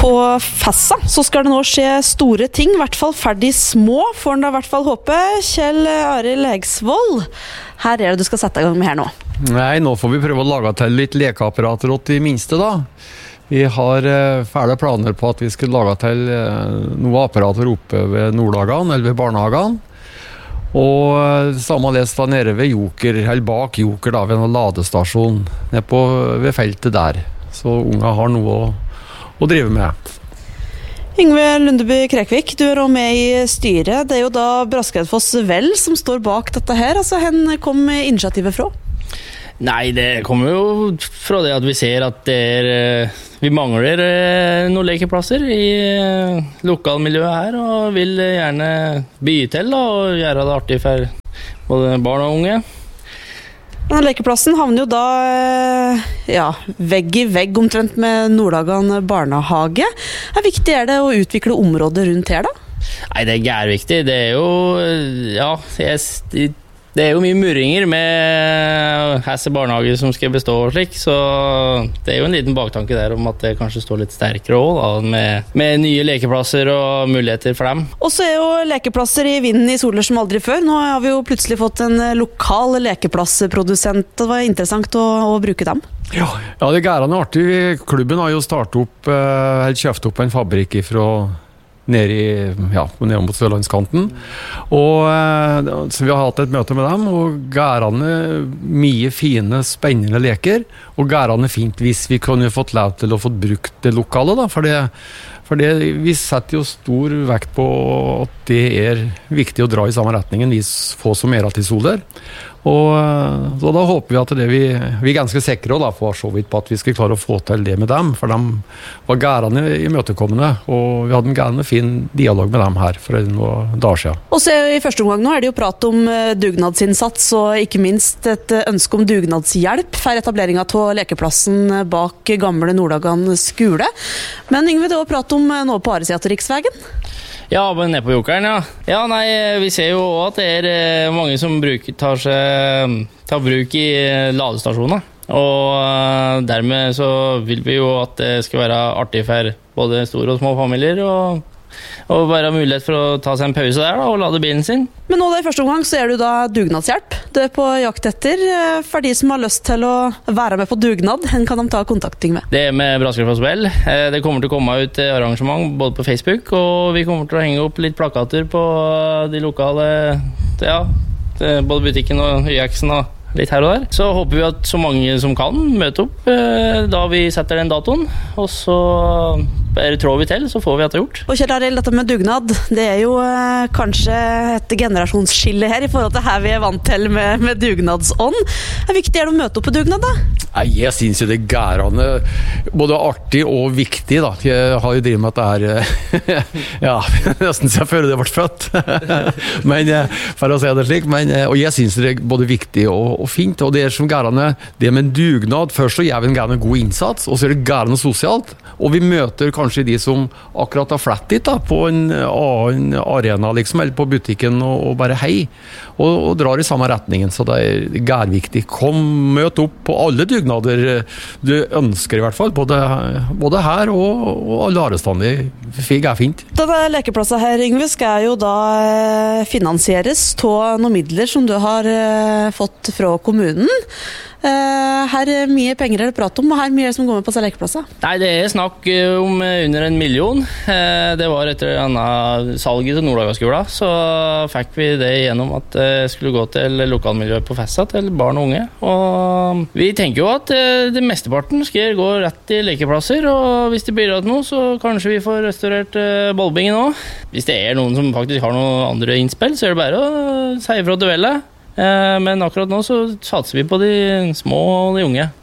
På Fassa så skal det nå skje store ting, I hvert fall ferdig små, får en da I hvert fall håpe. Kjell Arild Legsvold, her det du skal sette I gang med her nå? Nei, nå får vi prøve å lage til litt lekeapparater åt de minste da. Vi har ferdige planer på at vi skal lage til noen apparater oppe ved Nordhagan, eller ved Barnehagen. Og samme lest da nede ved Joker, eller bak Joker da, ved en ladestasjon, nede ved feltet der. Så unga har noe å drive med. Yngve Lundeby Krekvik, du også med I styret. Det jo da Braskereidfoss Vel som står bak dette her. Altså, hvor kom initiativet fra? Nei, det kommer jo fra det at vi ser at vi mangler noen lekeplasser I lokalmiljøet her, og vil gjerne by til da, og gjøre det artig for både barn og unge. Denne lekeplassen havner jo da vegg I vegg omtrent med Nordhagan barnehage. Hvor viktig det å utvikle området rundt her da? Nei, det viktig. Det jo, det jo mye murringer med hesse barnehager som skal bestå og slik, så det jo en liten baktanke der om at det kanskje står litt sterkere også, da, med nye lekeplasser og muligheter for dem. Og så jo lekeplasser I vinden I soler som aldri før. Nå har vi jo plutselig fått en lokal lekeplassprodusent. Det var interessant å bruke dem. Ja, det gærende artig. Klubben har jo startet opp, eller kjøpt opp en fabrikk fra ned mot Sørlandskanten. Og så vi har hatt et møte med dem, og gærende mye fine, spennende leker, og gærende fint hvis vi kunne fått lov til å få brukt det lokale da, for det vi setter jo stor vekt på at det viktig å dra I samme retningen, vi får så mer til soler. Og så da håper vi at vi ganske sikre da, for så vidt på at vi skal klare å få til det med dem, for de var gærende imøtekommende, og vi hadde en gærende fin dialog med dem her for noen dager siden. Og så I første omgang nå det jo prat om dugnadsinnsats, og ikke minst et ønske om dugnadshjelp for etableringen av lekeplassen bak gamle Nordhagan skole. Men Yngve, det var prat om nå på Aresida til Riksvegen? Ja, men ned på Jokeren, ja. Ja, nei, vi ser jo også at det mange som tar bruk I ladestasjoner. Og dermed så vil vi jo at det skal være artig for både store og små familier, og være mulighet for å ta seg en pause der da, og lade bilen sin. Men nå da I første omgang så du da dugnadshjelp. Du på jakt etter. For de som har lyst til å være med på dugnad, hvem kan de ta kontakting med? Det med Braskereidfoss Vel. Det kommer til å komme ut arrangement både på Facebook, og vi kommer til å henge opp litt plakater på de lokale, både butikken og YX-en og litt her og der. Så håper vi at så mange som kan møte opp da vi setter den datoen, og så trår vi til, så får vi dette gjort. Og Kjell Arild, dette med dugnad, det jo kanskje et generasjonsskille her I forhold til her vi vant til med dugnadsånd. Hvor viktig det å møte opp på dugnad da? Nei, jeg synes jo det gærende både artig og viktig da. Jeg har jo drevet med dette her nesten så jeg føler det ble født. Men for å si det slik, og jeg synes det både viktig og fint, og det som gærende, det med dugnad, først så gjør vi en gærende god innsats, og så det gærende sosialt, og vi møter kanskje de som akkurat har flett dit da, på en annen arena liksom, eller på butikken, og bare hei, og drar I samme retningen, så det gærviktig. Kom, møt opp på alle dugnader du ønsker I hvert fall, både her og alle arestande. Fig fint. Denne lekeplasset her, Yngve, skal jo da finansieres av noen midler som du har fått fra kommunen. Her mye penger det prat om, og her mye som går med på seg lekeplasser? Nei, det snakk om under 1 million. Det var etter salget til Nordhagan-skolen, så fikk vi det gjennom at det skulle gå til lokalmiljøet på Fessa, til barn og unge. Og vi tenker jo at det mesteparten skal gå rett til lekeplasser, og hvis det blir rett nå, så kanskje vi får restaurert ballbingen også. Hvis det noen som faktisk har noen andre innspill, så det bare å si ifra til Velle. Men akkurat nå så satser vi på de små og de unge.